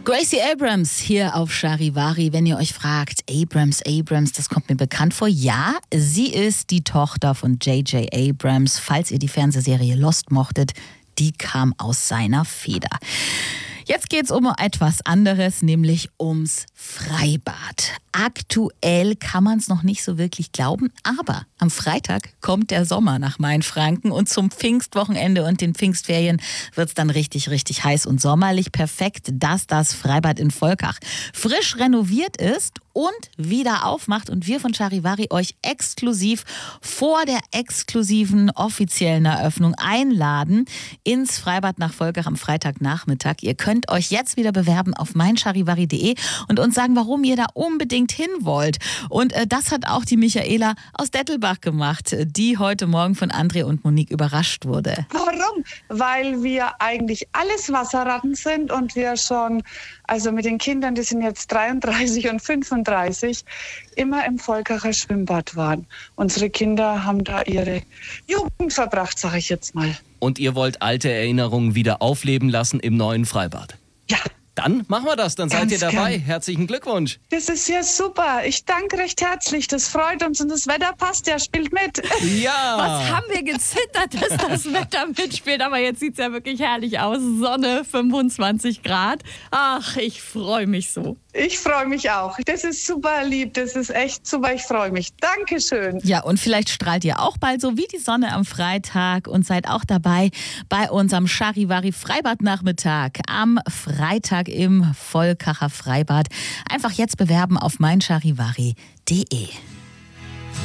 Gracie Abrams hier auf Charivari. Wenn ihr euch fragt, Abrams, das kommt mir bekannt vor. Ja, sie ist die Tochter von J.J. Abrams. Falls ihr die Fernsehserie Lost mochtet, die kam aus seiner Feder. Jetzt geht's um etwas anderes, nämlich ums Freibad. Aktuell kann man es noch nicht so wirklich glauben, aber am Freitag kommt der Sommer nach Mainfranken und zum Pfingstwochenende und den Pfingstferien wird's dann richtig, richtig heiß und sommerlich. Perfekt, dass das Freibad in Volkach frisch renoviert ist und wieder aufmacht und wir von Charivari euch exklusiv vor der exklusiven offiziellen Eröffnung einladen ins Freibad nach Volkach am Freitagnachmittag. Ihr könnt euch jetzt wieder bewerben auf meincharivari.de und uns sagen, warum ihr da unbedingt hin wollt. Und das hat auch die Michaela aus Dettelbach gemacht, die heute Morgen von André und Monique überrascht wurde. Warum? Weil wir eigentlich alles Wasserratten sind und wir schon, also mit den Kindern, die sind jetzt 33 und 35, immer im Volkacher Schwimmbad waren. Unsere Kinder haben da ihre Jugend verbracht, sage ich jetzt mal. Und ihr wollt alte Erinnerungen wieder aufleben lassen im neuen Freibad? Ja. Dann machen wir das, dann seid ihr dabei. Gern. Herzlichen Glückwunsch. Das ist ja super. Ich danke recht herzlich. Das freut uns und das Wetter passt ja, spielt mit. Ja. Was haben wir gezittert, dass das Wetter mitspielt, aber jetzt sieht es ja wirklich herrlich aus. Sonne, 25 Grad. Ach, ich freue mich so. Ich freue mich auch. Das ist super lieb. Das ist echt super. Ich freue mich. Dankeschön. Ja, und vielleicht strahlt ihr auch bald so wie die Sonne am Freitag und seid auch dabei bei unserem Charivari Freibadnachmittag am Freitag im Volkacher Freibad. Einfach jetzt bewerben auf meincharivari.de.